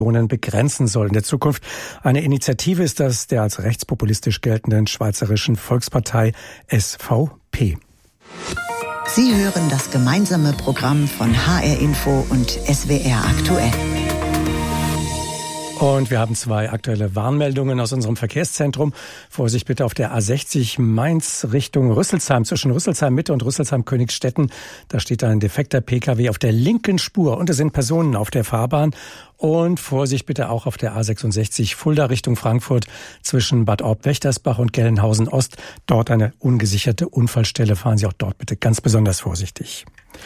begrenzen soll. In der Zukunft eine Initiative ist das der als rechtspopulistisch geltenden Schweizerischen Volkspartei SVP. Sie hören das gemeinsame Programm von HR Info und SWR aktuell. Und wir haben 2 aktuelle Warnmeldungen aus unserem Verkehrszentrum. Vorsicht bitte auf der A60 Mainz Richtung Rüsselsheim, zwischen Rüsselsheim Mitte und Rüsselsheim Königstetten. Da steht ein defekter Pkw auf der linken Spur und es sind Personen auf der Fahrbahn. Und Vorsicht bitte auch auf der A66 Fulda Richtung Frankfurt zwischen Bad Orb-Wächtersbach und Gelnhausen Ost. Dort eine ungesicherte Unfallstelle. Fahren Sie auch dort bitte ganz besonders vorsichtig.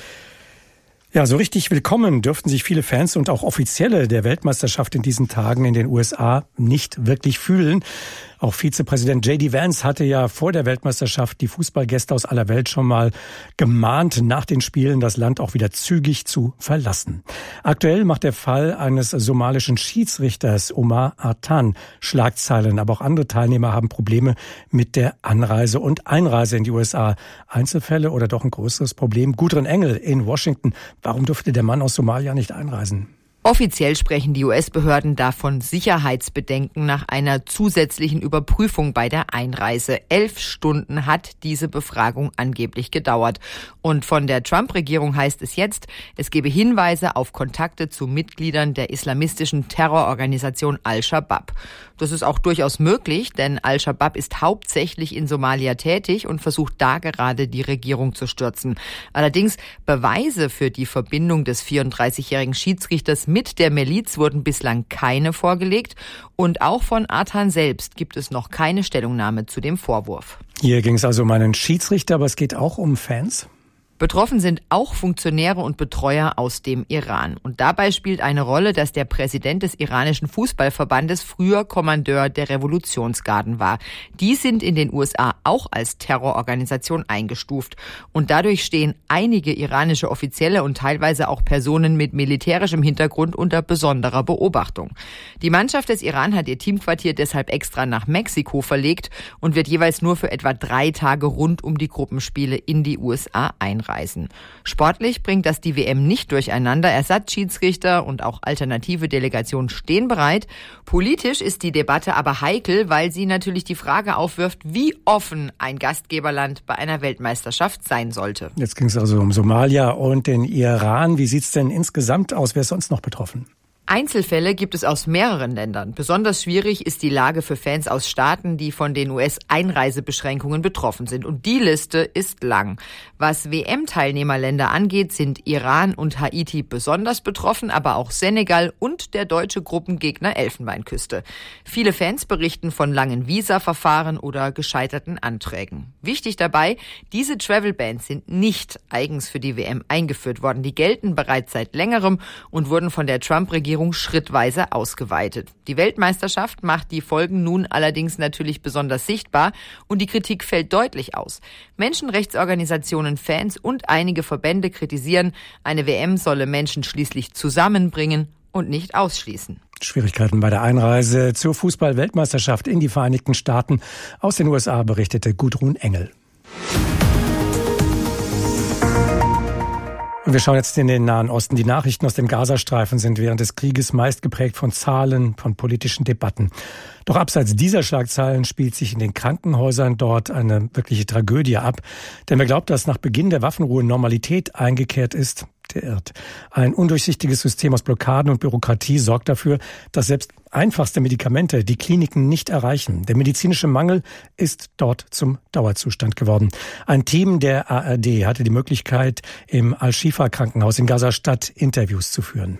Ja, so richtig willkommen dürften sich viele Fans und auch Offizielle der Weltmeisterschaft in diesen Tagen in den USA nicht wirklich fühlen. Auch Vizepräsident J.D. Vance hatte ja vor der Weltmeisterschaft die Fußballgäste aus aller Welt schon mal gemahnt, nach den Spielen das Land auch wieder zügig zu verlassen. Aktuell macht der Fall eines somalischen Schiedsrichters Omar Artan Schlagzeilen, aber auch andere Teilnehmer haben Probleme mit der Anreise und Einreise in die USA. Einzelfälle oder doch ein größeres Problem? Gudrun Engel in Washington. Warum durfte der Mann aus Somalia nicht einreisen? Offiziell sprechen die US-Behörden davon Sicherheitsbedenken nach einer zusätzlichen Überprüfung bei der Einreise. 11 Stunden hat diese Befragung angeblich gedauert. Und von der Trump-Regierung heißt es jetzt, es gebe Hinweise auf Kontakte zu Mitgliedern der islamistischen Terrororganisation Al-Shabaab. Das ist auch durchaus möglich, denn Al-Shabaab ist hauptsächlich in Somalia tätig und versucht da gerade die Regierung zu stürzen. Allerdings Beweise für die Verbindung des 34-jährigen Schiedsrichters mit der Miliz wurden bislang keine vorgelegt und auch von Artan selbst gibt es noch keine Stellungnahme zu dem Vorwurf. Hier ging es also um einen Schiedsrichter, aber es geht auch um Fans? Betroffen sind auch Funktionäre und Betreuer aus dem Iran. Und dabei spielt eine Rolle, dass der Präsident des iranischen Fußballverbandes früher Kommandeur der Revolutionsgarden war. Die sind in den USA auch als Terrororganisation eingestuft. Und dadurch stehen einige iranische Offizielle und teilweise auch Personen mit militärischem Hintergrund unter besonderer Beobachtung. Die Mannschaft des Iran hat ihr Teamquartier deshalb extra nach Mexiko verlegt und wird jeweils nur für etwa 3 Tage rund um die Gruppenspiele in die USA einreisen. Sportlich bringt das die WM nicht durcheinander. Ersatzschiedsrichter und auch alternative Delegationen stehen bereit. Politisch ist die Debatte aber heikel, weil sie natürlich die Frage aufwirft, wie offen ein Gastgeberland bei einer Weltmeisterschaft sein sollte. Jetzt ging es also um Somalia und den Iran. Wie sieht es denn insgesamt aus? Wer ist sonst noch betroffen? Einzelfälle gibt es aus mehreren Ländern. Besonders schwierig ist die Lage für Fans aus Staaten, die von den US-Einreisebeschränkungen betroffen sind. Und die Liste ist lang. Was WM-Teilnehmerländer angeht, sind Iran und Haiti besonders betroffen, aber auch Senegal und der deutsche Gruppengegner Elfenbeinküste. Viele Fans berichten von langen Visa-Verfahren oder gescheiterten Anträgen. Wichtig dabei, diese Travel-Bans sind nicht eigens für die WM eingeführt worden. Die gelten bereits seit längerem und wurden von der Trump-Regierung schrittweise ausgeweitet. Die Weltmeisterschaft macht die Folgen nun allerdings natürlich besonders sichtbar und die Kritik fällt deutlich aus. Menschenrechtsorganisationen, Fans und einige Verbände kritisieren, eine WM solle Menschen schließlich zusammenbringen und nicht ausschließen. Schwierigkeiten bei der Einreise zur Fußball-Weltmeisterschaft in die Vereinigten Staaten. Aus den USA berichtete Gudrun Engel. Und wir schauen jetzt in den Nahen Osten. Die Nachrichten aus dem Gazastreifen sind während des Krieges meist geprägt von Zahlen, von politischen Debatten. Doch abseits dieser Schlagzeilen spielt sich in den Krankenhäusern dort eine wirkliche Tragödie ab. Denn wer glaubt, dass nach Beginn der Waffenruhe Normalität eingekehrt ist, der irrt. Ein undurchsichtiges System aus Blockaden und Bürokratie sorgt dafür, dass selbst einfachste Medikamente die Kliniken nicht erreichen. Der medizinische Mangel ist dort zum Dauerzustand geworden. Ein Team der ARD hatte die Möglichkeit, im Al-Shifa-Krankenhaus in Gaza-Stadt Interviews zu führen.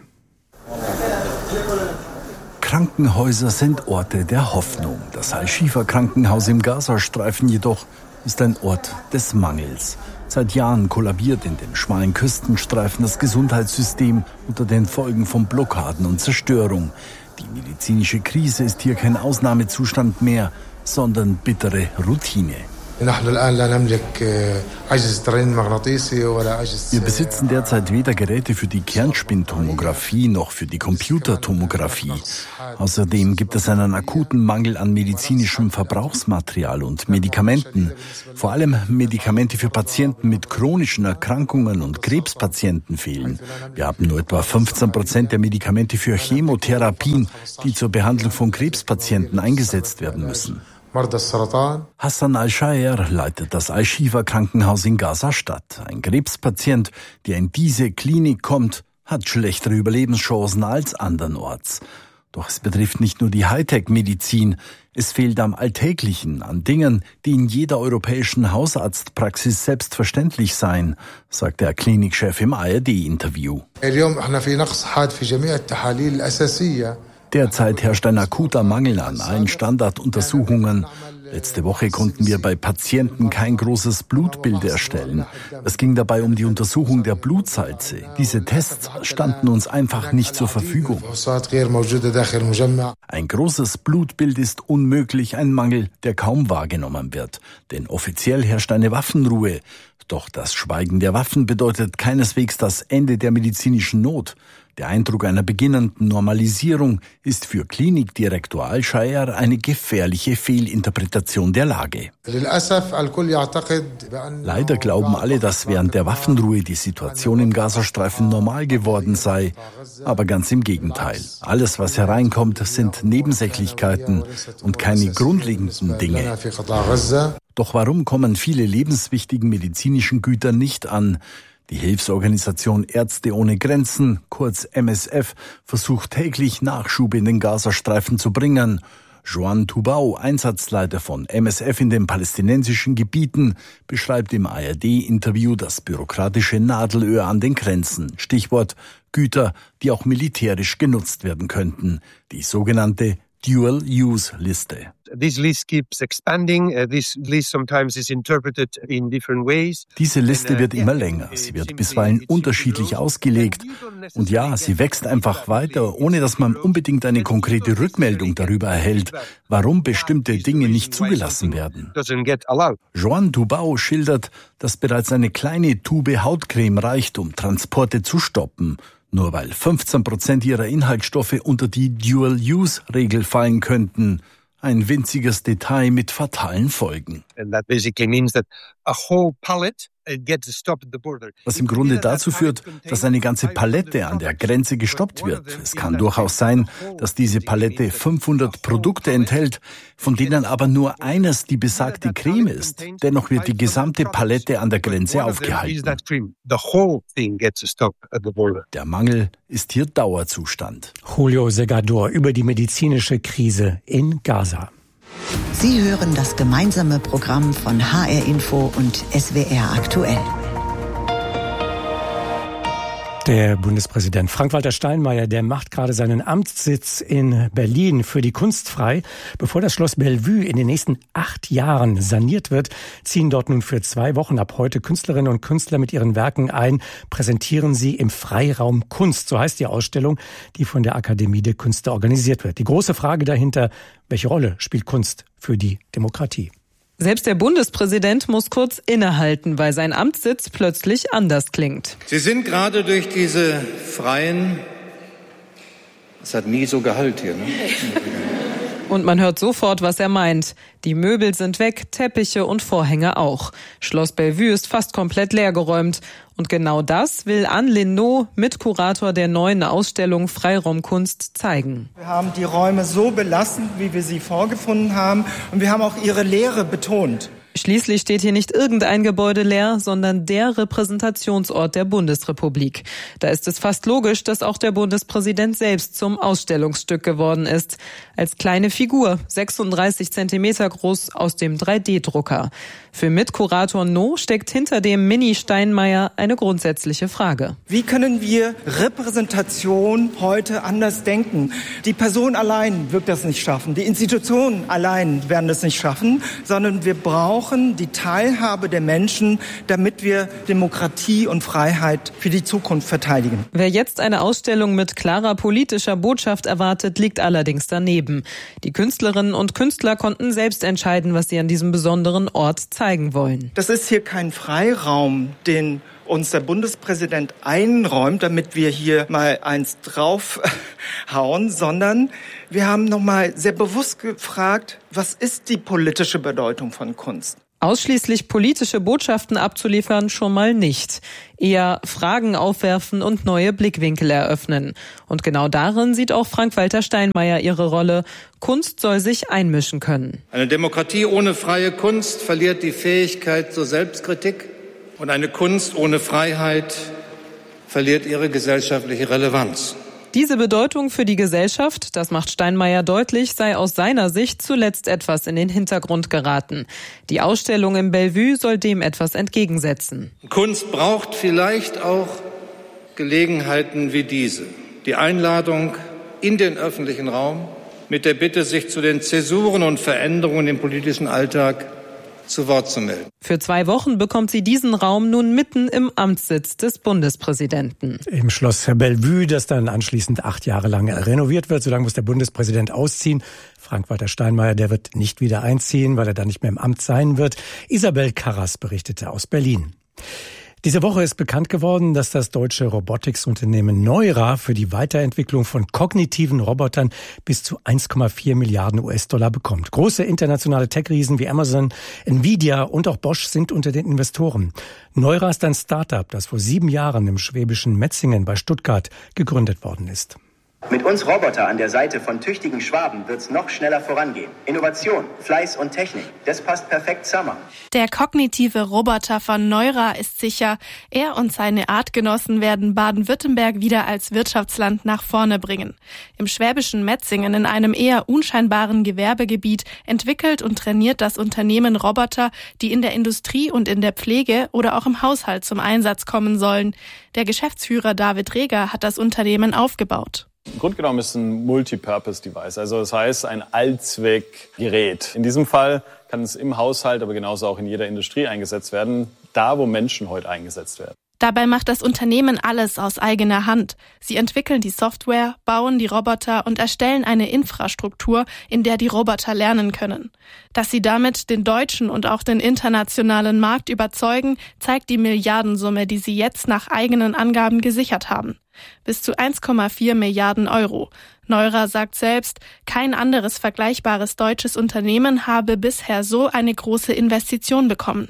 Krankenhäuser sind Orte der Hoffnung. Das Al-Shifa-Krankenhaus im Gazastreifen jedoch ist ein Ort des Mangels. Seit Jahren kollabiert in dem schmalen Küstenstreifen das Gesundheitssystem unter den Folgen von Blockaden und Zerstörung. Die medizinische Krise ist hier kein Ausnahmezustand mehr, sondern bittere Routine. Wir besitzen derzeit weder Geräte für die Kernspintomographie noch für die Computertomographie. Außerdem gibt es einen akuten Mangel an medizinischem Verbrauchsmaterial und Medikamenten. Vor allem Medikamente für Patienten mit chronischen Erkrankungen und Krebspatienten fehlen. Wir haben nur etwa 15% der Medikamente für Chemotherapien, die zur Behandlung von Krebspatienten eingesetzt werden müssen. Hassan Al-Shayer leitet das Al-Shifa-Krankenhaus in Gaza-Stadt. Ein Krebspatient, der in diese Klinik kommt, hat schlechtere Überlebenschancen als andernorts. Doch es betrifft nicht nur die Hightech-Medizin. Es fehlt am Alltäglichen, an Dingen, die in jeder europäischen Hausarztpraxis selbstverständlich seien, sagt der Klinikchef im ARD-Interview. Derzeit herrscht ein akuter Mangel an allen Standarduntersuchungen. Letzte Woche konnten wir bei Patienten kein großes Blutbild erstellen. Es ging dabei um die Untersuchung der Blutsalze. Diese Tests standen uns einfach nicht zur Verfügung. Ein großes Blutbild ist unmöglich, ein Mangel, der kaum wahrgenommen wird. Denn offiziell herrscht eine Waffenruhe. Doch das Schweigen der Waffen bedeutet keineswegs das Ende der medizinischen Not. Der Eindruck einer beginnenden Normalisierung ist für Klinikdirektor Al-Shayer eine gefährliche Fehlinterpretation der Lage. Leider glauben alle, dass während der Waffenruhe die Situation im Gazastreifen normal geworden sei. Aber ganz im Gegenteil. Alles, was hereinkommt, sind Nebensächlichkeiten und keine grundlegenden Dinge. Doch warum kommen viele lebenswichtigen medizinischen Güter nicht an? Die Hilfsorganisation Ärzte ohne Grenzen, kurz MSF, versucht täglich Nachschub in den Gazastreifen zu bringen. Joan Tubau, Einsatzleiter von MSF in den palästinensischen Gebieten, beschreibt im ARD-Interview das bürokratische Nadelöhr an den Grenzen. Stichwort Güter, die auch militärisch genutzt werden könnten. Die sogenannte Dual-Use-Liste. This list keeps expanding. This list sometimes is interpreted in different ways. Diese Liste wird immer länger. Sie wird bisweilen unterschiedlich ausgelegt. Und ja, sie wächst einfach weiter, ohne dass man unbedingt eine konkrete Rückmeldung darüber erhält, warum bestimmte Dinge nicht zugelassen werden. Joan Tubau schildert, dass bereits eine kleine Tube Hautcreme reicht, um Transporte zu stoppen. Nur weil 15% ihrer Inhaltsstoffe unter die Dual-Use-Regel fallen könnten. Ein winziges Detail mit fatalen Folgen. Was im Grunde dazu führt, dass eine ganze Palette an der Grenze gestoppt wird. Es kann durchaus sein, dass diese Palette 500 Produkte enthält, von denen aber nur eines die besagte Creme ist. Dennoch wird die gesamte Palette an der Grenze aufgehalten. Der Mangel ist hier Dauerzustand. Julio Segador über die medizinische Krise in Gaza. Sie hören das gemeinsame Programm von HR Info und SWR aktuell. Der Bundespräsident Frank-Walter Steinmeier, der macht gerade seinen Amtssitz in Berlin für die Kunst frei. Bevor das Schloss Bellevue in den nächsten 8 Jahren saniert wird, ziehen dort nun für 2 Wochen ab heute Künstlerinnen und Künstler mit ihren Werken ein, präsentieren sie im Freiraum Kunst. So heißt die Ausstellung, die von der Akademie der Künste organisiert wird. Die große Frage dahinter, welche Rolle spielt Kunst für die Demokratie? Selbst der Bundespräsident muss kurz innehalten, weil sein Amtssitz plötzlich anders klingt. Sie sind gerade durch diese freien... Es hat nie so Gehalt hier, ne? Und man hört sofort, was er meint. Die Möbel sind weg, Teppiche und Vorhänge auch. Schloss Bellevue ist fast komplett leergeräumt. Und genau das will Anne Linnaud, Mitkurator der neuen Ausstellung Freiraumkunst, zeigen. Wir haben die Räume so belassen, wie wir sie vorgefunden haben. Und wir haben auch ihre Leere betont. Schließlich steht hier nicht irgendein Gebäude leer, sondern der Repräsentationsort der Bundesrepublik. Da ist es fast logisch, dass auch der Bundespräsident selbst zum Ausstellungsstück geworden ist. Als kleine Figur, 36 Zentimeter groß, aus dem 3D-Drucker. Für Mitkurator No steckt hinter dem Mini-Steinmeier eine grundsätzliche Frage. Wie können wir Repräsentation heute anders denken? Die Person allein wird das nicht schaffen, die Institutionen allein werden das nicht schaffen, sondern wir brauchen brauchen die Teilhabe der Menschen, damit wir Demokratie und Freiheit für die Zukunft verteidigen. Wer jetzt eine Ausstellung mit klarer politischer Botschaft erwartet, liegt allerdings daneben. Die Künstlerinnen und Künstler konnten selbst entscheiden, was sie an diesem besonderen Ort zeigen wollen. Das ist hier kein Freiraum, den uns der Bundespräsident einräumt, damit wir hier mal eins draufhauen, sondern wir haben nochmal sehr bewusst gefragt, was ist die politische Bedeutung von Kunst? Ausschließlich politische Botschaften abzuliefern schon mal nicht. Eher Fragen aufwerfen und neue Blickwinkel eröffnen. Und genau darin sieht auch Frank-Walter Steinmeier ihre Rolle. Kunst soll sich einmischen können. Eine Demokratie ohne freie Kunst verliert die Fähigkeit zur Selbstkritik. Und eine Kunst ohne Freiheit verliert ihre gesellschaftliche Relevanz. Diese Bedeutung für die Gesellschaft, das macht Steinmeier deutlich, sei aus seiner Sicht zuletzt etwas in den Hintergrund geraten. Die Ausstellung im Bellevue soll dem etwas entgegensetzen. Kunst braucht vielleicht auch Gelegenheiten wie diese. Die Einladung in den öffentlichen Raum mit der Bitte, sich zu den Zäsuren und Veränderungen im politischen Alltag zu Wort zu melden. Für 2 Wochen bekommt sie diesen Raum nun mitten im Amtssitz des Bundespräsidenten. Im Schloss Bellevue, das dann anschließend 8 Jahre lang renoviert wird. So lange muss der Bundespräsident ausziehen. Frank-Walter Steinmeier, der wird nicht wieder einziehen, weil er dann nicht mehr im Amt sein wird. Isabel Karras berichtete aus Berlin. Diese Woche ist bekannt geworden, dass das deutsche Robotics-Unternehmen Neura für die Weiterentwicklung von kognitiven Robotern bis zu 1,4 Milliarden US-Dollar bekommt. Große internationale Tech-Riesen wie Amazon, Nvidia und auch Bosch sind unter den Investoren. Neura ist ein Start-up, das vor 7 Jahren im schwäbischen Metzingen bei Stuttgart gegründet worden ist. Mit uns Roboter an der Seite von tüchtigen Schwaben wird's noch schneller vorangehen. Innovation, Fleiß und Technik, das passt perfekt zusammen. Der kognitive Roboter von Neura ist sicher, er und seine Artgenossen werden Baden-Württemberg wieder als Wirtschaftsland nach vorne bringen. Im schwäbischen Metzingen, in einem eher unscheinbaren Gewerbegebiet, entwickelt und trainiert das Unternehmen Roboter, die in der Industrie und in der Pflege oder auch im Haushalt zum Einsatz kommen sollen. Der Geschäftsführer David Reger hat das Unternehmen aufgebaut. Im Grunde genommen ist es ein Multipurpose-Device, also das heißt ein Allzweckgerät. In diesem Fall kann es im Haushalt, aber genauso auch in jeder Industrie eingesetzt werden, da wo Menschen heute eingesetzt werden. Dabei macht das Unternehmen alles aus eigener Hand. Sie entwickeln die Software, bauen die Roboter und erstellen eine Infrastruktur, in der die Roboter lernen können. Dass sie damit den deutschen und auch den internationalen Markt überzeugen, zeigt die Milliardensumme, die sie jetzt nach eigenen Angaben gesichert haben. Bis zu 1,4 Milliarden Euro. Neura sagt selbst, kein anderes vergleichbares deutsches Unternehmen habe bisher so eine große Investition bekommen.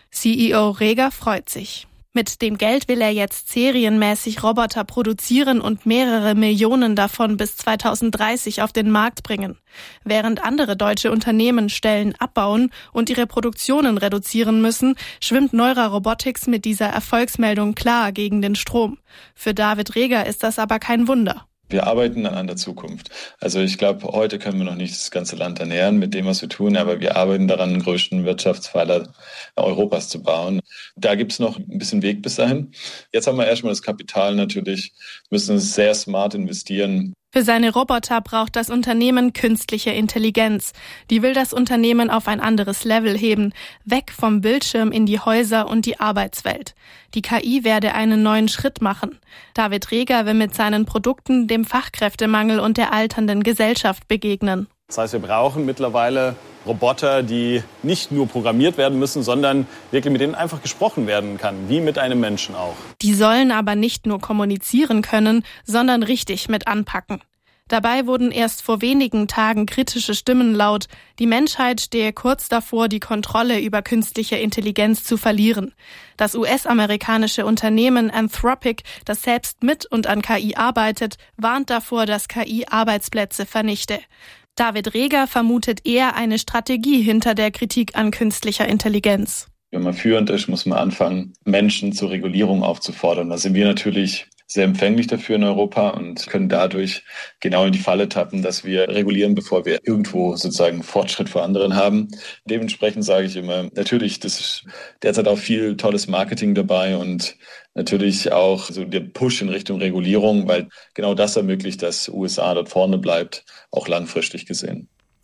CEO Reger freut sich. Mit dem Geld will er jetzt serienmäßig Roboter produzieren und mehrere Millionen davon bis 2030 auf den Markt bringen. Während andere deutsche Unternehmen Stellen abbauen und ihre Produktionen reduzieren müssen, schwimmt Neura Robotics mit dieser Erfolgsmeldung klar gegen den Strom. Für David Reger ist das aber kein Wunder. Wir arbeiten an der Zukunft. Also ich glaube, heute können wir noch nicht das ganze Land ernähren mit dem, was wir tun, aber wir arbeiten daran, den größten Wirtschaftspfeiler Europas zu bauen. Da gibt es noch ein bisschen Weg bis dahin. Jetzt haben wir erstmal das Kapital natürlich, müssen sehr smart investieren. Für seine Roboter braucht das Unternehmen künstliche Intelligenz. Die will das Unternehmen auf ein anderes Level heben, weg vom Bildschirm in die Häuser und die Arbeitswelt. Die KI werde einen neuen Schritt machen. David Reger will mit seinen Produkten dem Fachkräftemangel und der alternden Gesellschaft begegnen. Das heißt, wir brauchen mittlerweile Roboter, die nicht nur programmiert werden müssen, sondern wirklich mit denen einfach gesprochen werden kann, wie mit einem Menschen auch. Die sollen aber nicht nur kommunizieren können, sondern richtig mit anpacken. Dabei wurden erst vor wenigen Tagen kritische Stimmen laut. Die Menschheit stehe kurz davor, die Kontrolle über künstliche Intelligenz zu verlieren. Das US-amerikanische Unternehmen Anthropic, das selbst mit und an KI arbeitet, warnt davor, dass KI Arbeitsplätze vernichte. David Reger vermutet eher eine Strategie hinter der Kritik an künstlicher Intelligenz. Wenn man führend ist, muss man anfangen, Menschen zur Regulierung aufzufordern. Da sind wir natürlich sehr empfänglich dafür in Europa und können dadurch genau in die Falle tappen, dass wir regulieren, bevor wir irgendwo sozusagen Fortschritt vor anderen haben. Dementsprechend sage ich immer, natürlich, das ist derzeit auch viel tolles Marketing dabei und natürlich auch so der Push in Richtung Regulierung, weil genau das ermöglicht, dass USA dort vorne bleibt, auch langfristig gesehen.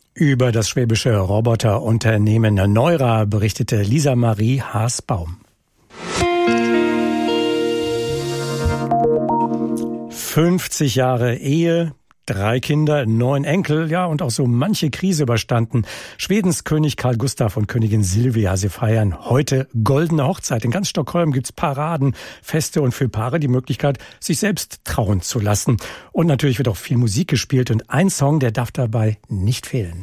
Über das schwäbische Roboterunternehmen Neura berichtete Lisa Marie Haas-Baum. 50 Jahre Ehe, 3 Kinder, 9 Enkel, ja, und auch so manche Krise überstanden. Schwedens König Carl Gustaf und Königin Silvia, sie feiern heute goldene Hochzeit. In ganz Stockholm gibt's Paraden, Feste und für Paare die Möglichkeit, sich selbst trauen zu lassen. Und natürlich wird auch viel Musik gespielt und ein Song, der darf dabei nicht fehlen.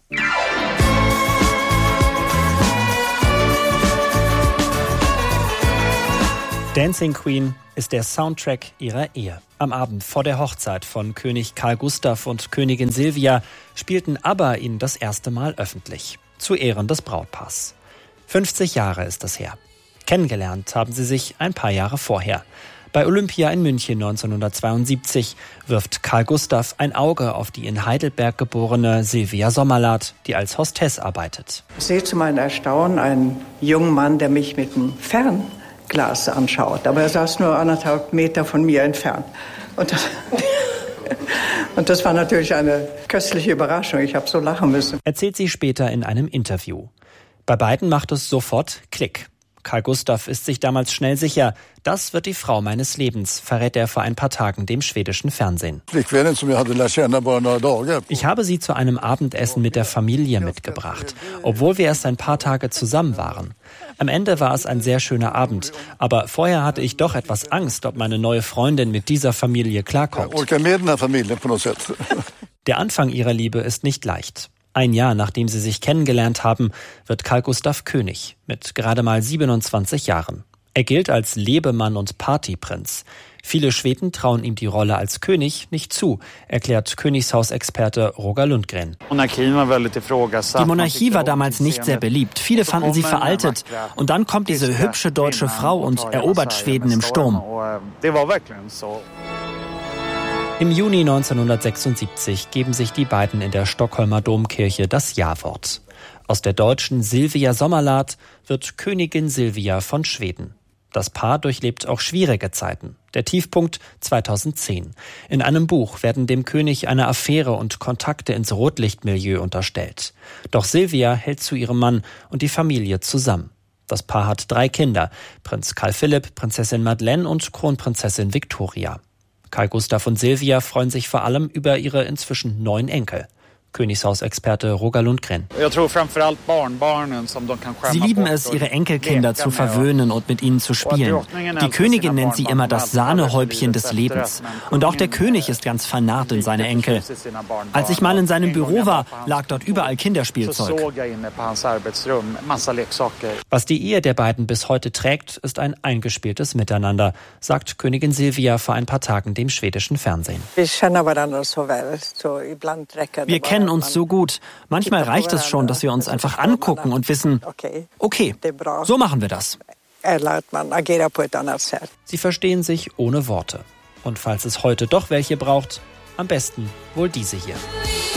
Dancing Queen ist der Soundtrack ihrer Ehe. Am Abend vor der Hochzeit von König Carl Gustaf und Königin Silvia spielten ABBA ihn das erste Mal öffentlich. Zu Ehren des Brautpaars. 50 Jahre ist es her. Kennengelernt haben sie sich ein paar Jahre vorher. Bei Olympia in München 1972 wirft Carl Gustaf ein Auge auf die in Heidelberg geborene Silvia Sommerlath, die als Hostess arbeitet. Ich sehe zu meinem Erstaunen einen jungen Mann, der mich mit einem Fernglas anschaut. Aber er saß nur 1,5 Meter von mir entfernt. Und das war natürlich eine köstliche Überraschung. Ich habe so lachen müssen. Erzählt sie später in einem Interview. Bei beiden macht es sofort Klick. Carl Gustaf ist sich damals schnell sicher, das wird die Frau meines Lebens, verrät er vor ein paar Tagen dem schwedischen Fernsehen. Ich habe sie zu einem Abendessen mit der Familie mitgebracht, obwohl wir erst ein paar Tage zusammen waren. Am Ende war es ein sehr schöner Abend, aber vorher hatte ich doch etwas Angst, ob meine neue Freundin mit dieser Familie klarkommt. Der Anfang ihrer Liebe ist nicht leicht. Ein Jahr nachdem sie sich kennengelernt haben, wird Carl Gustaf König mit gerade mal 27 Jahren. Er gilt als Lebemann und Partyprinz. Viele Schweden trauen ihm die Rolle als König nicht zu, erklärt Königshausexperte Roger Lundgren. Die Monarchie war damals nicht sehr beliebt. Viele fanden sie veraltet. Und dann kommt diese hübsche deutsche Frau und erobert Schweden im Sturm. Im Juni 1976 geben sich die beiden in der Stockholmer Domkirche das Ja-Wort. Aus der deutschen Silvia Sommerlath wird Königin Silvia von Schweden. Das Paar durchlebt auch schwierige Zeiten. Der Tiefpunkt 2010. In einem Buch werden dem König eine Affäre und Kontakte ins Rotlichtmilieu unterstellt. Doch Silvia hält zu ihrem Mann und die Familie zusammen. Das Paar hat 3 Kinder, Prinz Carl Philipp, Prinzessin Madeleine und Kronprinzessin Victoria. Carl Gustaf und Silvia freuen sich vor allem über ihre inzwischen 9 Enkel. Königshausexperte Roger Lundgren. Sie lieben es, ihre Enkelkinder zu verwöhnen und mit ihnen zu spielen. Die Königin nennt sie immer das Sahnehäubchen des Lebens. Und auch der König ist ganz vernarrt in seine Enkel. Als ich mal in seinem Büro war, lag dort überall Kinderspielzeug. Was die Ehe der beiden bis heute trägt, ist ein eingespieltes Miteinander, sagt Königin Silvia vor ein paar Tagen dem schwedischen Fernsehen. Wir kennen uns so gut. Manchmal reicht es schon, dass wir uns einfach angucken und wissen, okay, so machen wir das. Sie verstehen sich ohne Worte. Und falls es heute doch welche braucht, am besten wohl diese hier.